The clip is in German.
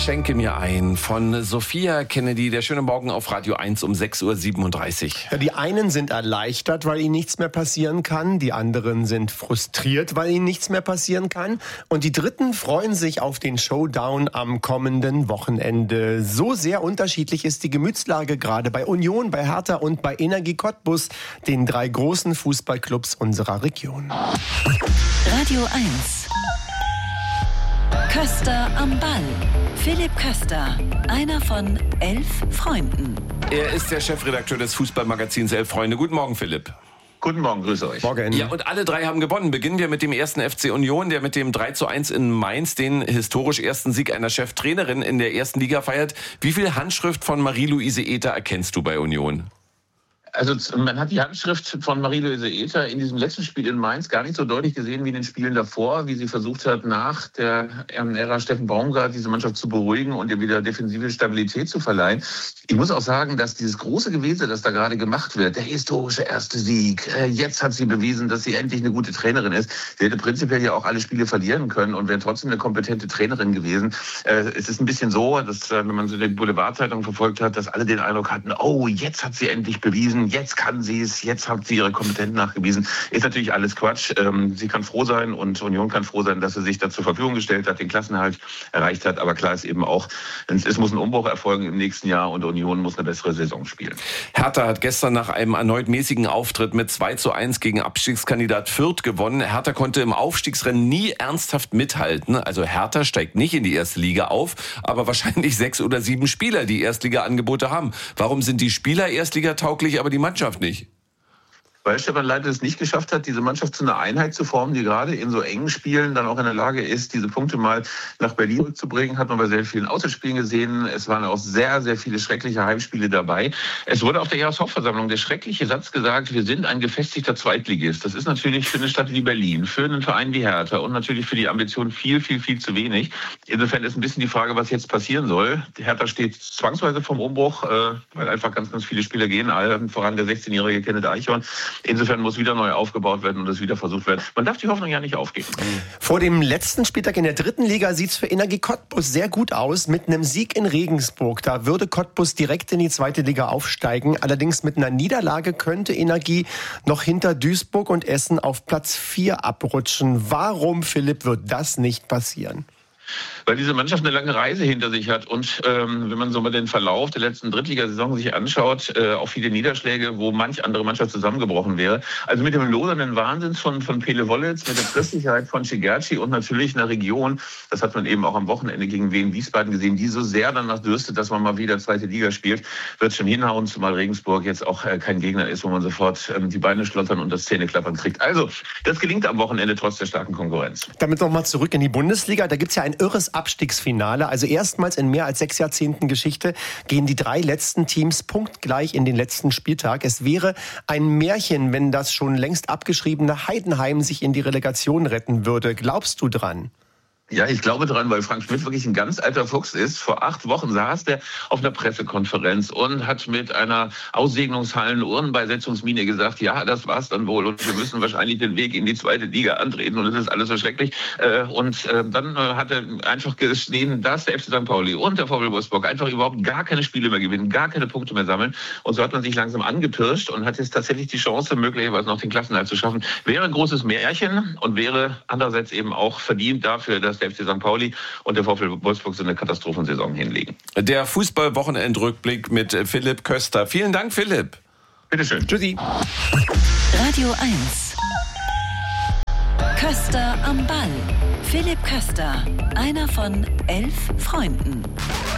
Schenke mir ein von Sophia Kennedy. Der schöne Morgen auf Radio 1 um 6.37 Uhr. Ja, die einen sind erleichtert, weil ihnen nichts mehr passieren kann. Die anderen sind frustriert, weil ihnen nichts mehr passieren kann. Und die Dritten freuen sich auf den Showdown am kommenden Wochenende. So sehr unterschiedlich ist die Gemütslage gerade bei Union, bei Hertha und bei Energie Cottbus, den 3 großen Fußballclubs unserer Region. Radio 1. Köster am Ball. Philipp Köster, einer von 11 Freunden. Er ist der Chefredakteur des Fußballmagazins 11 Freunde. Guten Morgen, Philipp. Guten Morgen, grüße euch. Morgen. Ja, und alle 3 haben gewonnen. Beginnen wir mit dem ersten FC Union, der mit dem 3:1 in Mainz den historisch ersten Sieg einer Cheftrainerin in der ersten Liga feiert. Wie viel Handschrift von Marie-Louise Ether erkennst du bei Union? Also man hat die Handschrift von Marie-Louise Ether in diesem letzten Spiel in Mainz gar nicht so deutlich gesehen wie in den Spielen davor, wie sie versucht hat, nach der Ära Steffen Baumgart diese Mannschaft zu beruhigen und ihr wieder defensive Stabilität zu verleihen. Ich muss auch sagen, dass dieses große Gewese, das da gerade gemacht wird, der historische erste Sieg, jetzt hat sie bewiesen, dass sie endlich eine gute Trainerin ist. Sie hätte prinzipiell ja auch alle Spiele verlieren können und wäre trotzdem eine kompetente Trainerin gewesen. Es ist ein bisschen so, dass, wenn man so die Boulevardzeitung verfolgt hat, dass alle den Eindruck hatten, oh, jetzt hat sie endlich bewiesen, jetzt kann sie es, jetzt hat sie ihre Kompetenz nachgewiesen. Ist natürlich alles Quatsch. Sie kann froh sein und Union kann froh sein, dass sie sich da zur Verfügung gestellt hat, den Klassenerhalt erreicht hat. Aber klar ist eben auch, es muss ein Umbruch erfolgen im nächsten Jahr und Union muss eine bessere Saison spielen. Hertha hat gestern nach einem erneut mäßigen Auftritt mit 2:1 gegen Abstiegskandidat Fürth gewonnen. Hertha konnte im Aufstiegsrennen nie ernsthaft mithalten. Also Hertha steigt nicht in die erste Liga auf, aber wahrscheinlich 6 oder 7 Spieler, die Erstliga-Angebote haben. Warum sind die Spieler erstligatauglich, aber die Mannschaft nicht? Weil Stefan Leitl es nicht geschafft hat, diese Mannschaft zu einer Einheit zu formen, die gerade in so engen Spielen dann auch in der Lage ist, diese Punkte mal nach Berlin zurückzubringen. Hat man bei sehr vielen Auswärtsspielen gesehen. Es waren auch sehr, sehr viele schreckliche Heimspiele dabei. Es wurde auf der Jahreshauptversammlung der schreckliche Satz gesagt, wir sind ein gefestigter Zweitligist. Das ist natürlich für eine Stadt wie Berlin, für einen Verein wie Hertha und natürlich für die Ambition viel, viel, viel zu wenig. Insofern ist ein bisschen die Frage, was jetzt passieren soll. Die Hertha steht zwangsweise vom Umbruch, weil einfach ganz, ganz viele Spieler gehen, allen voran der 16-jährige Kenneth Eichhorn. Insofern muss wieder neu aufgebaut werden und es wieder versucht werden. Man darf die Hoffnung ja nicht aufgeben. Vor dem letzten Spieltag in der 3. Liga sieht es für Energie Cottbus sehr gut aus. Mit einem Sieg in Regensburg, da würde Cottbus direkt in die 2. Liga aufsteigen. Allerdings mit einer Niederlage könnte Energie noch hinter Duisburg und Essen auf Platz 4 abrutschen. Warum, Philipp, wird das nicht passieren? Weil diese Mannschaft eine lange Reise hinter sich hat und wenn man so mal den Verlauf der letzten Drittligasaison sich anschaut, auch viele Niederschläge, wo manch andere Mannschaft zusammengebrochen wäre. Also mit dem lodernden Wahnsinns von Pele Wollitz, mit der Tristigkeit von Cigerci und natürlich einer Region, das hat man eben auch am Wochenende gegen Wien Wiesbaden gesehen, die so sehr danach dürstet, dass man mal wieder 2. Liga spielt, wird schon hinhauen, zumal Regensburg jetzt auch kein Gegner ist, wo man sofort die Beine schlottern und das Zähneklappern kriegt. Also, das gelingt am Wochenende trotz der starken Konkurrenz. Damit nochmal zurück in die Bundesliga, da gibt es ja ein irres Abstiegsfinale. Also erstmals in mehr als 6 Jahrzehnten Geschichte gehen die 3 letzten Teams punktgleich in den letzten Spieltag. Es wäre ein Märchen, wenn das schon längst abgeschriebene Heidenheim sich in die Relegation retten würde. Glaubst du dran? Ja, ich glaube dran, weil Frank Schmidt wirklich ein ganz alter Fuchs ist. Vor 8 Wochen saß der auf einer Pressekonferenz und hat mit einer Aussegnungshallen-Urnenbeisetzungsmine gesagt, ja, das war's dann wohl und wir müssen wahrscheinlich den Weg in die 2. Liga antreten und es ist alles so schrecklich. Und dann hat er einfach gesehen, dass der FC St. Pauli und der VfL Wolfsburg einfach überhaupt gar keine Spiele mehr gewinnen, gar keine Punkte mehr sammeln. Und so hat man sich langsam angepirscht und hat jetzt tatsächlich die Chance, möglicherweise noch den Klassenerhalt zu schaffen. Wäre ein großes Märchen und wäre andererseits eben auch verdient dafür, dass der FC St. Pauli und der VfL Wolfsburg so eine Katastrophensaison hinlegen. Der Fußball-Wochenendrückblick mit Philipp Köster. Vielen Dank, Philipp. Bitteschön. Tschüssi. Radio 1. Köster am Ball. Philipp Köster, einer von 11 Freunden.